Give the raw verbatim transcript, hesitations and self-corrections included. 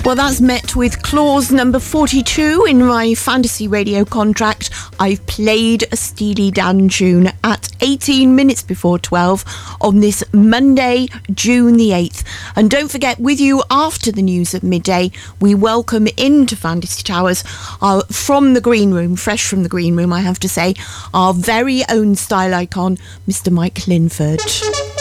Well, that's met with clause number forty-two in my fantasy radio contract. I've played a Steely Dan tune at eighteen minutes before twelve on this Monday, June the eighth. And don't forget, with you after the news at midday, we welcome into Fantasy Towers, uh, from the green room, fresh from the green room, I have to say, our very own style icon, Mister Mike Linford.